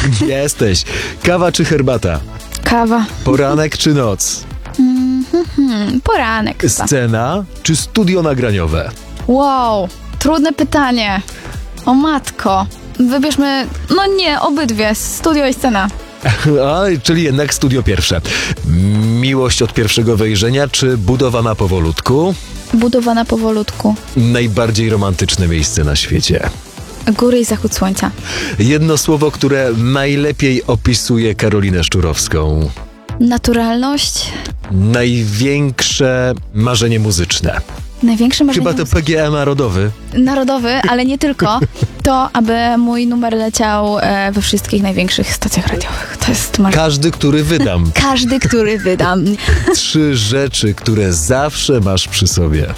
Jesteś. Kawa czy herbata? Kawa. Poranek czy noc? Poranek chyba. Scena czy studio nagraniowe? Wow, trudne pytanie. O matko. Wybierzmy, obydwie, studio i scena. Czyli jednak studio pierwsze. Miłość od pierwszego wejrzenia czy budowana powolutku? Budowana powolutku. Najbardziej romantyczne miejsce na świecie. Góry i zachód słońca. Jedno słowo, które najlepiej opisuje Karolinę Szczurowską. Naturalność. Największe marzenie muzyczne. Największe marzenie Chyba to PGE narodowy. narodowy, ale nie tylko. To, aby mój numer leciał we wszystkich największych stacjach radiowych. To jest marzenie. Każdy, który wydam. Każdy, który wydam. 3 rzeczy, które zawsze masz przy sobie.